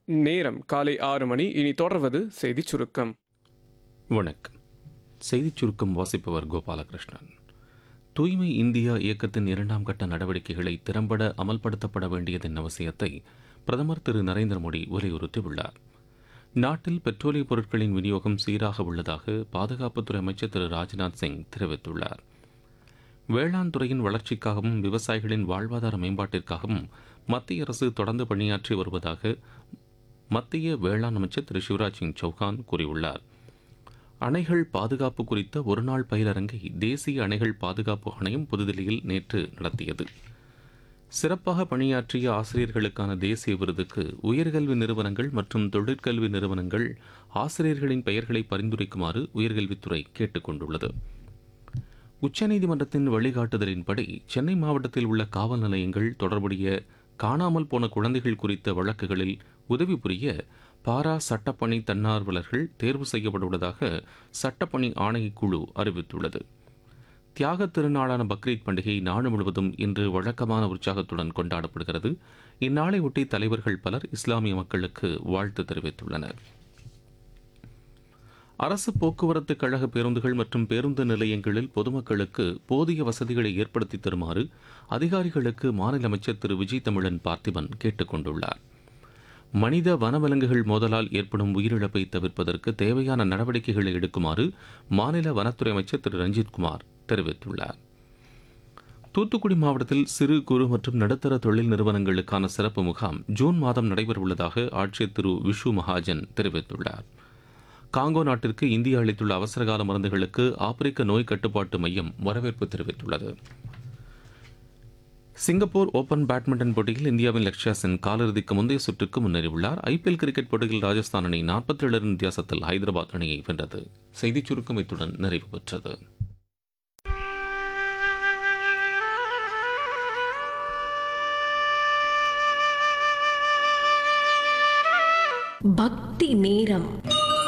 நேரம் காலை 6 மணி. இனி தொடர்வது செய்திச் சுருக்கம். வணக்கம். செய்திச் சுருக்கம் வாசிப்பவர் கோபாலகிருஷ்ணன். தூய்மை இந்தியா இயக்கத்தின் 2ஆம் கட்ட நடவடிக்கைகளை திறம்பட அமல்படுத்தப்பட வேண்டியதன் அவசியத்தை பிரதமர் திரு நரேந்திர மோடி வலியுறுத்தியுள்ளார். நாட்டில் பெட்ரோலிய பொருட்களின் விநியோகம் சீராக உள்ளதாக பாதுகாப்புத்துறை அமைச்சர் திரு ராஜ்நாத் சிங் தெரிவித்துள்ளார். வேளாண் துறையின் வளர்ச்சிக்காகவும் விவசாயிகளின் வாழ்வாதார மேம்பாட்டிற்காகவும் மத்திய அரசு தொடர்ந்து பணியாற்றி வருவதாக மத்திய வேளாண் அமைச்சர் திரு சிவராஜ் சிங் சௌஹான் கூறியுள்ளார். அணைகள் பாதுகாப்பு குறித்த ஒருநாள் பயிலரங்கை தேசிய அணைகள் பாதுகாப்பு ஆணையம் புதுதில்லியில் நேற்று நடத்தியது. சிறப்பாக பணியாற்றிய ஆசிரியர்களுக்கான தேசிய விருதுக்கு உயர்கல்வி நிறுவனங்கள் மற்றும் தொழிற்கல்வி நிறுவனங்கள் ஆசிரியர்களின் பெயர்களை பரிந்துரைக்குமாறு உயர்கல்வித்துறை கேட்டுக் கொண்டுள்ளது. உச்சநீதிமன்றத்தின் வழிகாட்டுதலின்படி சென்னை மாவட்டத்தில் உள்ள காவல் நிலையங்கள் தொடர்புடைய காணாமல் போன குழந்தைகள் குறித்த வழக்குகளில் உதவி புரிய பாரா சட்டப்பணி தன்னார்வலர்கள் தேர்வு செய்யப்பட்டுள்ளதாக சட்டப்பணி ஆணையக்குழு அறிவித்துள்ளது. தியாகத் திருநாளான பக்ரீத் பண்டிகை நாடு முழுவதும் இன்று வழக்கமான உற்சாகத்துடன் கொண்டாடப்படுகிறது. இந்நாளையொட்டி தலைவர்கள் பலர் இஸ்லாமிய மக்களுக்கு வாழ்த்து தெரிவித்துள்ளனர். அரசு போக்குவரத்து கழக பேருந்துகள் மற்றும் பேருந்து நிலையங்களில் பொதுமக்களுக்கு போதிய வசதிகளை ஏற்படுத்தி தருமாறு அதிகாரிகளுக்கு மாநில அமைச்சர் திரு விஜய் தமிழன் பார்த்திபன் கேட்டுக் கொண்டுள்ளார். மனித வனவிலங்குகள் மோதலால் ஏற்படும் உயிரிழப்பை தவிர்ப்பதற்கு தேவையான நடவடிக்கைகளை எடுக்குமாறு மாநில வனத்துறை அமைச்சர் திரு ரஞ்சித்குமார் தெரிவித்துள்ளார். தூத்துக்குடி மாவட்டத்தில் சிறு குறு மற்றும் நடுத்தர தொழில் நிறுவனங்களுக்கான சிறப்பு முகாம் ஜூன் மாதம் நடைபெறவுள்ளதாக ஆட்சியர் திரு விஷு மகாஜன் தெரிவித்துள்ளார். காங்கோ நாட்டிற்கு இந்தியா அளித்துள்ள அவசரகால மருந்துகளுக்கு ஆப்பிரிக்க நோய் கட்டுப்பாட்டு மையம் வரவேற்பு தெரிவித்துள்ளது. சிங்கப்பூர் ஓபன் பேட்மிண்டன் போட்டியில் இந்தியாவின் லக்ஷ்யா சென் காலிறுதிக்கு முந்தைய சுற்றுக்கு முன்னேறியுள்ளார். ஐபிஎல் கிரிக்கெட் போட்டியில் ராஜஸ்தான் அணி 47 ரன் வித்தியாசத்தில் ஹைதராபாத் அணியை வென்றது. செய்திச் சுருக்கம் இத்துடன் நிறைவு பெற்றது. பக்தி நேரம்.